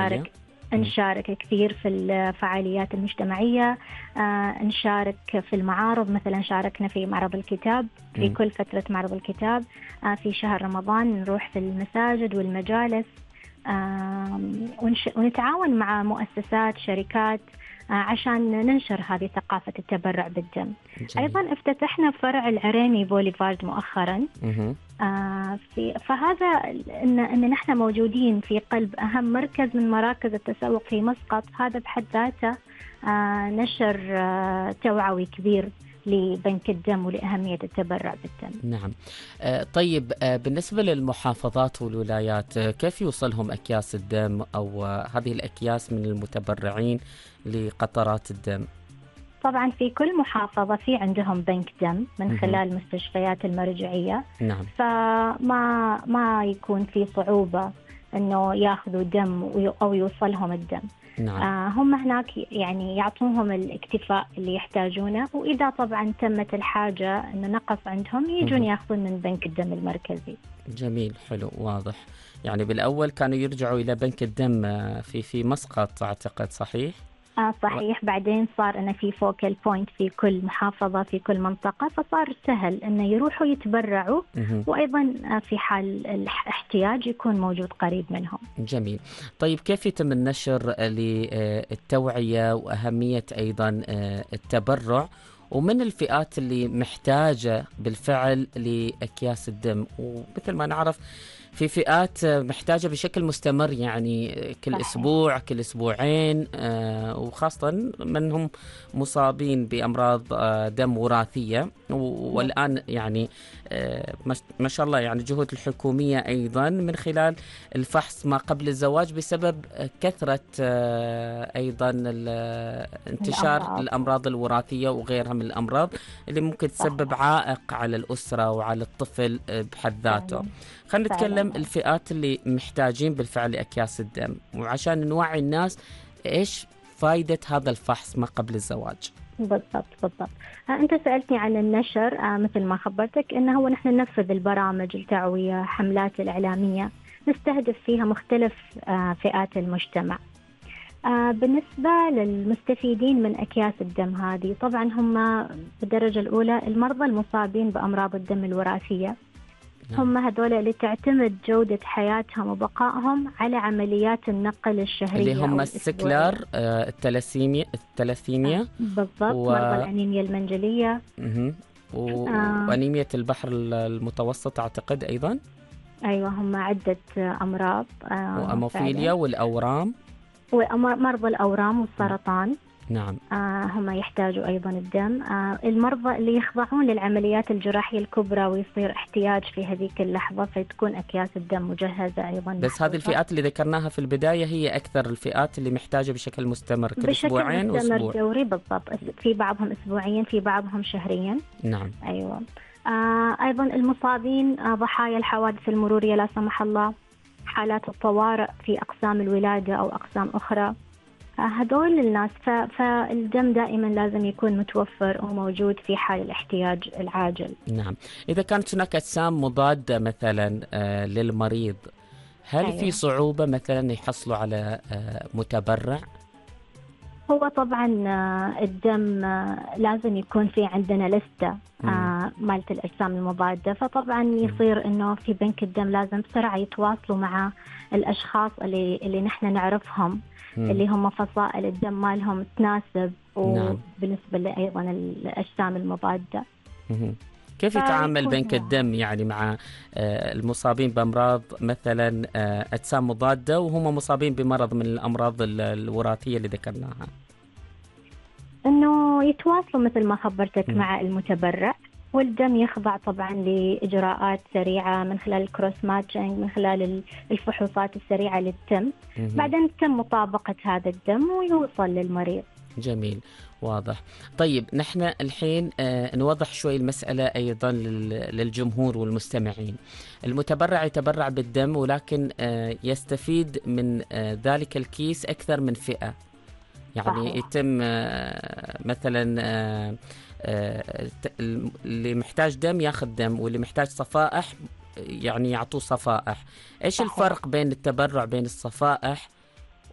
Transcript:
المجتمعية. نشارك كثير في الفعاليات المجتمعية، نشارك في المعارض. مثلا شاركنا في معرض الكتاب في كل فترة معرض الكتاب. في شهر رمضان نروح في المساجد والمجالس، ونتعاون مع مؤسسات شركات عشان ننشر هذه ثقافة التبرع بالدم. جميل. أيضا افتتحنا فرع العريني بوليفارد مؤخرا. فهذا إن نحن موجودين في قلب أهم مركز من مراكز التسوق في مسقط، هذا بحد ذاته نشر توعوي كبير لبنك الدم ولأهمية التبرع بالدم. نعم. طيب، بالنسبة للمحافظات والولايات كيف يوصلهم أكياس الدم أو هذه الأكياس من المتبرعين لقطرات الدم؟ طبعا في كل محافظة في عندهم بنك دم من خلال مستشفيات المرجعية. نعم. فما يكون في صعوبة أنه يأخذوا دم أو يوصلهم الدم. نعم. هم هناك يعني يعطوهم الاكتفاء اللي يحتاجونه، وإذا طبعا تمت الحاجة أنه نقص عندهم يجون يأخذون من بنك الدم المركزي. جميل، حلو، واضح. يعني بالأول كانوا يرجعوا إلى بنك الدم في مسقط أعتقد، صحيح؟ صحيح. بعدين صار أنه في فوكال بوينت في كل محافظة في كل منطقة، فصار سهل أنه يروحوا يتبرعوا، وأيضا في حال الاحتياج يكون موجود قريب منهم. جميل. طيب، كيف يتم النشر للتوعية وأهمية أيضا التبرع، ومن الفئات اللي محتاجة بالفعل لأكياس الدم؟ ومثل ما نعرف في فئات محتاجة بشكل مستمر، يعني كل صحيح. أسبوع كل أسبوعين، وخاصة من هم مصابين بأمراض دم وراثية. والآن يعني ما شاء الله يعني جهود الحكومية أيضا من خلال الفحص ما قبل الزواج بسبب كثرة أيضا انتشار الأمراض الوراثية وغيرها من الأمراض اللي ممكن تسبب عائق على الأسرة وعلى الطفل بحد ذاته. خلينا نتكلم الفئات اللي محتاجين بالفعل لأكياس الدم، وعشان نوعي الناس إيش فائدة هذا الفحص ما قبل الزواج. بالضبط. أنت سألتني عن النشر. مثل ما خبرتك إنه هو نحن ننفذ البرامج التوعوية، حملات الإعلامية نستهدف فيها مختلف فئات المجتمع. بالنسبة للمستفيدين من أكياس الدم هذه، طبعا هم بالدرجة الأولى المرضى المصابين بأمراض الدم الوراثية. هم هذول اللي تعتمد جودة حياتهم وبقائهم على عمليات النقل الشهرية، اللي هم السكلر، الثلاثيميا. بالضبط. مرضى الأنيميا المنجلية، وأنيميا البحر المتوسط أعتقد أيضا. أيوة، هم عدة أمراض. وأموفيليا والأورام، ومرضى الأورام والسرطان. نعم. هم يحتاجوا أيضا الدم. المرضى اللي يخضعون للعمليات الجراحية الكبرى ويصير احتياج في هذيك اللحظة، فتكون أكياس الدم مجهزة أيضا. بس هذه الفئات اللي ذكرناها في البداية هي أكثر الفئات اللي محتاجة بشكل مستمر، كل أسبوعين وأسبوع. دوري. بالضبط. في بعضهم أسبوعيا، في بعضهم شهريا. نعم. أيوة. أيضا المصابين ضحايا الحوادث المرورية لا سمح الله، حالات الطوارئ في أقسام الولادة أو أقسام أخرى، هذول الناس. فالدم دائما لازم يكون متوفر وموجود في حال الاحتياج العاجل. نعم. إذا كانت هناك أجسام مضادة مثلا للمريض، هل في صعوبة مثلا يحصلوا على متبرع؟ هو طبعا الدم لازم يكون في عندنا لستة مالت الأجسام المضادة، فطبعا يصير إنه في بنك الدم لازم بسرعة يتواصلوا مع الأشخاص اللي نحن نعرفهم، اللي هم فصائل الدم مالهم تناسب، وبالنسبة أيضا الأجسام المضادة. كيف يتعامل بنك الدم يعني مع المصابين بأمراض مثلا أجسام مضادة وهم مصابين بمرض من الأمراض الوراثية اللي ذكرناها؟ إنه يتواصلوا مثل ما خبرتك مع المتبرع، والدم يخضع طبعا لإجراءات سريعة من خلال الكروس ماتشنج، من خلال الفحوصات السريعة للدم. بعدين تم مطابقة هذا الدم ويوصل للمريض. جميل، واضح. طيب، نحن الحين نوضح شوي المسألة أيضا للجمهور والمستمعين. المتبرع يتبرع بالدم، ولكن يستفيد من ذلك الكيس أكثر من فئة. يعني صحيح. يتم مثلا اللي محتاج دم ياخذ دم، واللي محتاج صفائح يعني يعطوه صفائح. إيش صحيح. الفرق بين التبرع بين الصفائح